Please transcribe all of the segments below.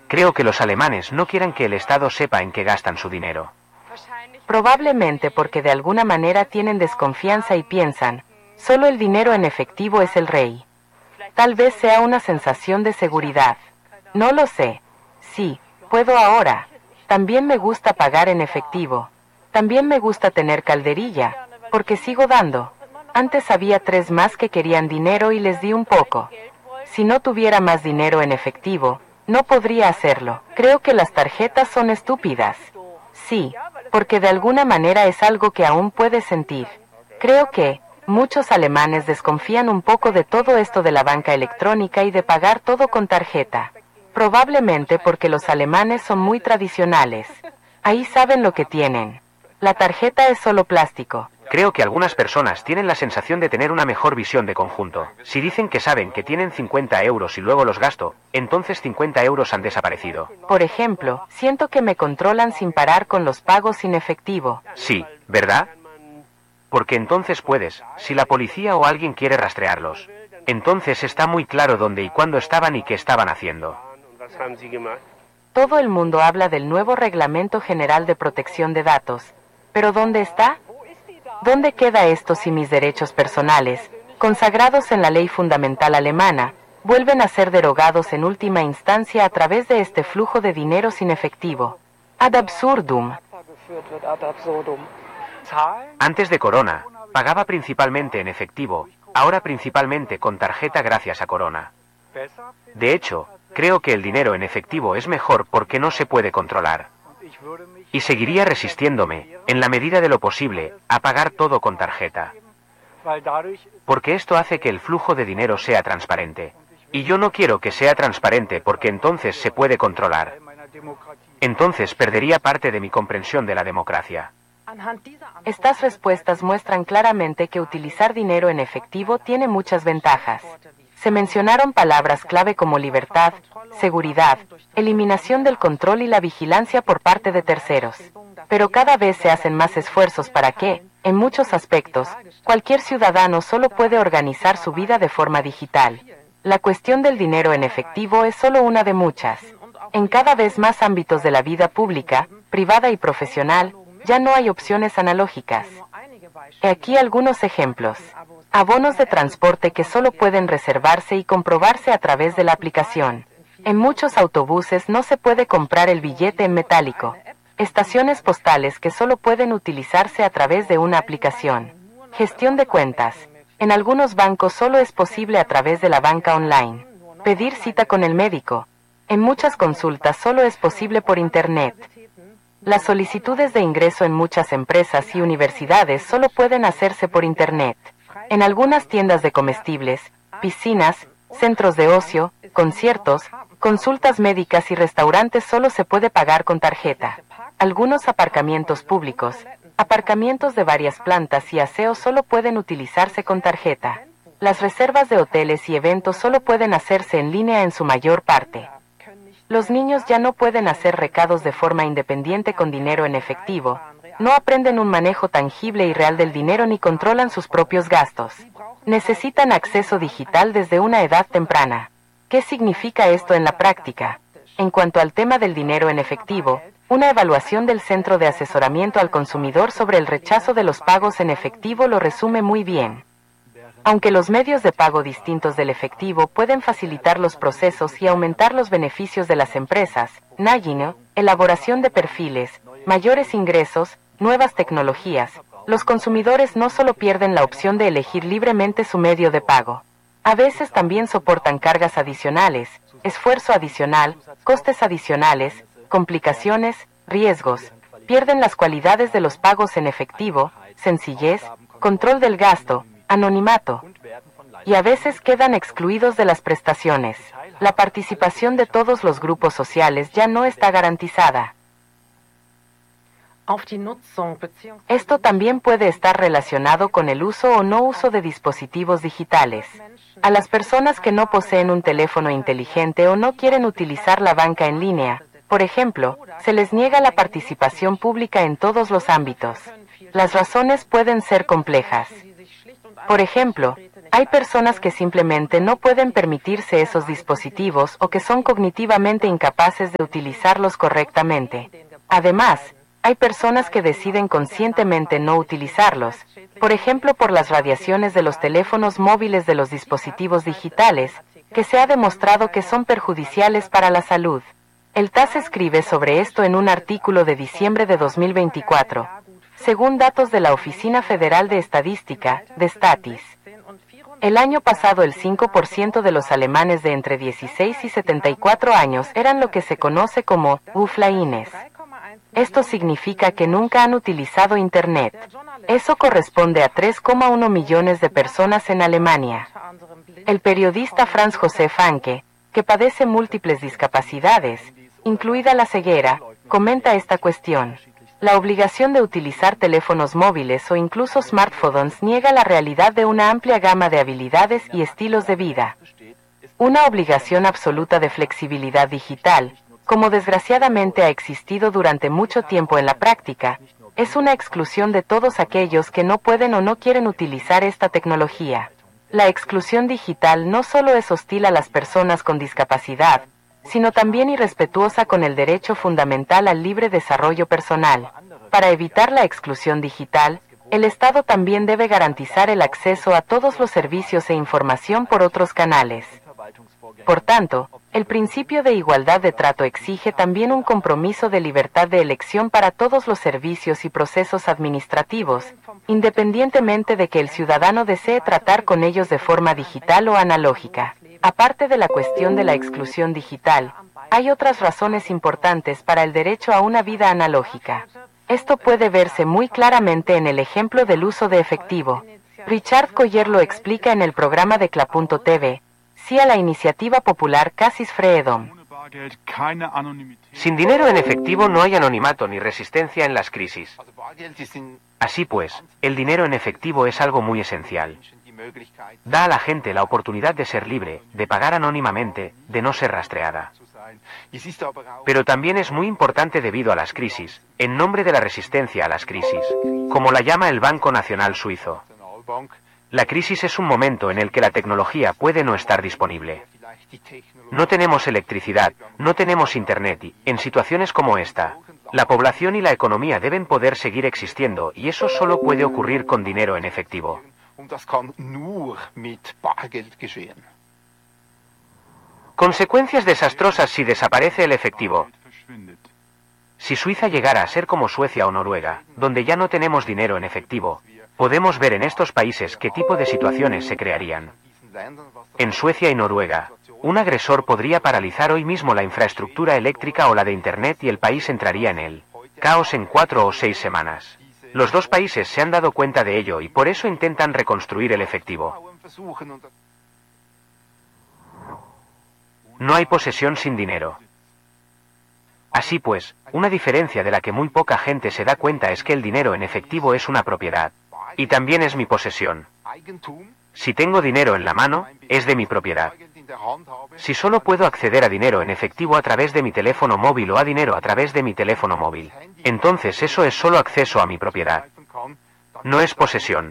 Creo que los alemanes no quieran que el Estado sepa en qué gastan su dinero. Probablemente porque de alguna manera tienen desconfianza y piensan, solo el dinero en efectivo es el rey. Tal vez sea una sensación de seguridad. No lo sé. Sí, puedo ahora. También me gusta pagar en efectivo. También me gusta tener calderilla, porque sigo dando. Antes había 3 más que querían dinero y les di un poco. Si no tuviera más dinero en efectivo, no podría hacerlo. Creo que las tarjetas son estúpidas. Sí, porque de alguna manera es algo que aún puedes sentir. Creo que muchos alemanes desconfían un poco de todo esto de la banca electrónica y de pagar todo con tarjeta. Probablemente porque los alemanes son muy tradicionales. Ahí saben lo que tienen. La tarjeta es solo plástico. Creo que algunas personas tienen la sensación de tener una mejor visión de conjunto. Si dicen que saben que tienen 50 euros y luego los gasto, entonces 50 euros han desaparecido. Por ejemplo, siento que me controlan sin parar con los pagos sin efectivo. Sí, ¿verdad? Porque entonces puedes, si la policía o alguien quiere rastrearlos. Entonces está muy claro dónde y cuándo estaban y qué estaban haciendo. Todo el mundo habla del nuevo Reglamento General de Protección de Datos. ¿Pero dónde está? ¿Dónde queda esto si mis derechos personales, consagrados en la ley fundamental alemana, vuelven a ser derogados en última instancia a través de este flujo de dinero sin efectivo? Ad absurdum. Antes de Corona, pagaba principalmente en efectivo, ahora principalmente con tarjeta gracias a Corona. De hecho, creo que el dinero en efectivo es mejor porque no se puede controlar. Y seguiría resistiéndome, en la medida de lo posible, a pagar todo con tarjeta. Porque esto hace que el flujo de dinero sea transparente. Y yo no quiero que sea transparente porque entonces se puede controlar. Entonces perdería parte de mi comprensión de la democracia. Estas respuestas muestran claramente que utilizar dinero en efectivo tiene muchas ventajas. Se mencionaron palabras clave como libertad, seguridad, eliminación del control y la vigilancia por parte de terceros. Pero cada vez se hacen más esfuerzos para que, en muchos aspectos, cualquier ciudadano solo puede organizar su vida de forma digital. La cuestión del dinero en efectivo es solo una de muchas. En cada vez más ámbitos de la vida pública, privada y profesional, ya no hay opciones analógicas. He aquí algunos ejemplos. Abonos de transporte que solo pueden reservarse y comprobarse a través de la aplicación. En muchos autobuses no se puede comprar el billete en metálico. Estaciones postales que solo pueden utilizarse a través de una aplicación. Gestión de cuentas. En algunos bancos solo es posible a través de la banca online. Pedir cita con el médico. En muchas consultas solo es posible por Internet. Las solicitudes de ingreso en muchas empresas y universidades solo pueden hacerse por Internet. En algunas tiendas de comestibles, piscinas, centros de ocio, conciertos, consultas médicas y restaurantes solo se puede pagar con tarjeta. Algunos aparcamientos públicos, aparcamientos de varias plantas y aseos solo pueden utilizarse con tarjeta. Las reservas de hoteles y eventos solo pueden hacerse en línea en su mayor parte. Los niños ya no pueden hacer recados de forma independiente con dinero en efectivo. No aprenden un manejo tangible y real del dinero ni controlan sus propios gastos. Necesitan acceso digital desde una edad temprana. ¿Qué significa esto en la práctica? En cuanto al tema del dinero en efectivo, una evaluación del Centro de Asesoramiento al Consumidor sobre el rechazo de los pagos en efectivo lo resume muy bien. Aunque los medios de pago distintos del efectivo pueden facilitar los procesos y aumentar los beneficios de las empresas, elaboración de perfiles, mayores ingresos, nuevas tecnologías, los consumidores no solo pierden la opción de elegir libremente su medio de pago. A veces también soportan cargas adicionales, esfuerzo adicional, costes adicionales, complicaciones, riesgos. Pierden las cualidades de los pagos en efectivo, sencillez, control del gasto, anonimato. Y a veces quedan excluidos de las prestaciones. La participación de todos los grupos sociales ya no está garantizada. Esto también puede estar relacionado con el uso o no uso de dispositivos digitales. A las personas que no poseen un teléfono inteligente o no quieren utilizar la banca en línea, por ejemplo, se les niega la participación pública en todos los ámbitos. Las razones pueden ser complejas. Por ejemplo, Hay personas que simplemente no pueden permitirse esos dispositivos o que son cognitivamente incapaces de utilizarlos correctamente. Además, hay personas que deciden conscientemente no utilizarlos, por ejemplo por las radiaciones de los teléfonos móviles de los dispositivos digitales, que se ha demostrado que son perjudiciales para la salud. El TAS escribe sobre esto en un artículo de diciembre de 2024, según datos de la Oficina Federal de Estadística, de Statis. El año pasado el 5% de los alemanes de entre 16 y 74 años eran lo que se conoce como offliners. Esto significa que nunca han utilizado Internet. Eso corresponde a 3,1 millones de personas en Alemania. El periodista Franz Josef Anke, que padece múltiples discapacidades, incluida la ceguera, comenta esta cuestión. La obligación de utilizar teléfonos móviles o incluso smartphones niega la realidad de una amplia gama de habilidades y estilos de vida. Una obligación absoluta de flexibilidad digital, como desgraciadamente ha existido durante mucho tiempo en la práctica, es una exclusión de todos aquellos que no pueden o no quieren utilizar esta tecnología. La exclusión digital no solo es hostil a las personas con discapacidad, sino también irrespetuosa con el derecho fundamental al libre desarrollo personal. Para evitar la exclusión digital, el Estado también debe garantizar el acceso a todos los servicios e información por otros canales. Por tanto, el principio de igualdad de trato exige también un compromiso de libertad de elección para todos los servicios y procesos administrativos, independientemente de que el ciudadano desee tratar con ellos de forma digital o analógica. Aparte de la cuestión de la exclusión digital, hay otras razones importantes para el derecho a una vida analógica. Esto puede verse muy claramente en el ejemplo del uso de efectivo. Richard Collier lo explica en el programa de CLA.tv, sí a la iniciativa popular Cassis Freedom. Sin dinero en efectivo no hay anonimato ni resistencia en las crisis. Así pues, el dinero en efectivo es algo muy esencial. Da a la gente la oportunidad de ser libre, de pagar anónimamente, de no ser rastreada. Pero también es muy importante debido a las crisis, en nombre de la resistencia a las crisis, como la llama el Banco Nacional Suizo. La crisis es un momento en el que la tecnología puede no estar disponible. No tenemos electricidad, no tenemos internet y, en situaciones como esta, la población y la economía deben poder seguir existiendo y eso solo puede ocurrir con dinero en efectivo. Consecuencias desastrosas si desaparece el efectivo. Si Suiza llegara a ser como Suecia o Noruega, donde ya no tenemos dinero en efectivo, podemos ver en estos países qué tipo de situaciones se crearían. En Suecia y Noruega, un agresor podría paralizar hoy mismo la infraestructura eléctrica o la de Internet y el país entraría en el caos en 4 o 6 semanas. Los dos países se han dado cuenta de ello y por eso intentan reconstruir el efectivo. No hay posesión sin dinero. Así pues, una diferencia de la que muy poca gente se da cuenta es que el dinero en efectivo es una propiedad. Y también es mi posesión. Si tengo dinero en la mano, es de mi propiedad. Si solo puedo acceder a dinero en efectivo a través de mi teléfono móvil o a dinero a través de mi teléfono móvil, entonces eso es solo acceso a mi propiedad. No es posesión.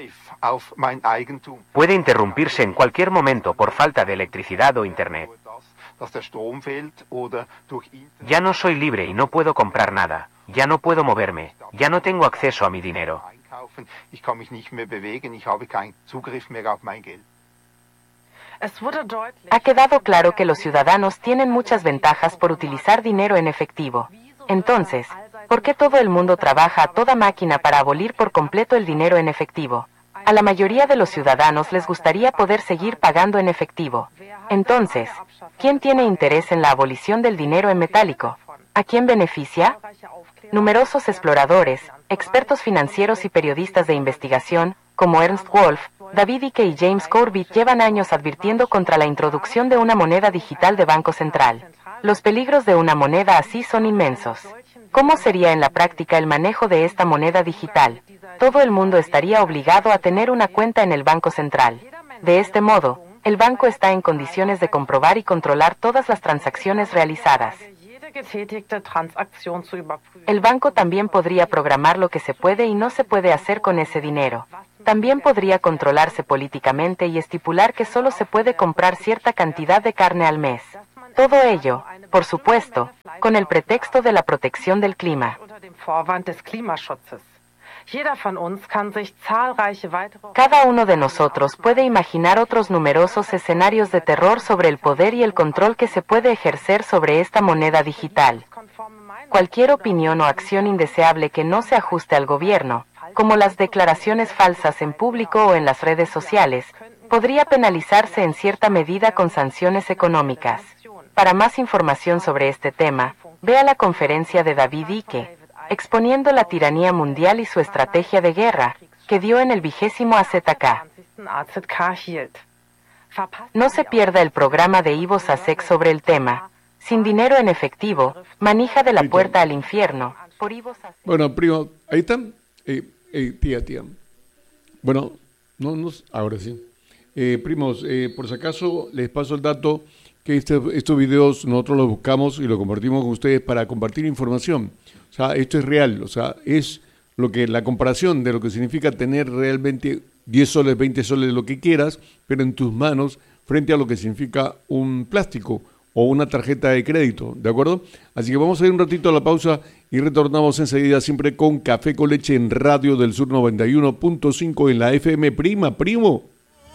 Puede interrumpirse en cualquier momento por falta de electricidad o internet. Ya no soy libre y no puedo comprar nada. Ya no puedo moverme. Ya no tengo acceso a mi dinero. Ha quedado claro que los ciudadanos tienen muchas ventajas por utilizar dinero en efectivo. Entonces, ¿por qué todo el mundo trabaja a toda máquina para abolir por completo el dinero en efectivo? A la mayoría de los ciudadanos les gustaría poder seguir pagando en efectivo. Entonces, ¿quién tiene interés en la abolición del dinero en metálico? ¿A quién beneficia? Numerosos exploradores, expertos financieros y periodistas de investigación, como Ernst Wolf, David Icke y James Corbett llevan años advirtiendo contra la introducción de una moneda digital de Banco Central. Los peligros de una moneda así son inmensos. ¿Cómo sería en la práctica el manejo de esta moneda digital? Todo el mundo estaría obligado a tener una cuenta en el Banco Central. De este modo, el banco está en condiciones de comprobar y controlar todas las transacciones realizadas. El banco también podría programar lo que se puede y no se puede hacer con ese dinero. También podría controlarse políticamente y estipular que solo se puede comprar cierta cantidad de carne al mes. Todo ello, por supuesto, con el pretexto de la protección del clima. Cada uno de nosotros puede imaginar otros numerosos escenarios de terror sobre el poder y el control que se puede ejercer sobre esta moneda digital. Cualquier opinión o acción indeseable que no se ajuste al gobierno, como las declaraciones falsas en público o en las redes sociales, podría penalizarse en cierta medida con sanciones económicas. Para más información sobre este tema, vea la conferencia de David Icke, exponiendo la tiranía mundial y su estrategia de guerra, que dio en el 20º AZK. No se pierda el programa de Ivo Sasek sobre el tema, Sin dinero en efectivo, manija de la puerta al infierno, por Ivo Sasek. Bueno, primo, ahí están. Tía. Bueno, ahora sí. Primos, por si acaso les paso el dato que estos videos nosotros los buscamos y los compartimos con ustedes para compartir información. O sea, esto es real, o sea, es la comparación de lo que significa tener realmente 10 soles, 20 soles, lo que quieras, pero en tus manos frente a lo que significa un plástico o una tarjeta de crédito, ¿de acuerdo? Así que vamos a ir un ratito a la pausa y retornamos enseguida siempre con Café con Leche en Radio del Sur 91.5 en la FM. Primo.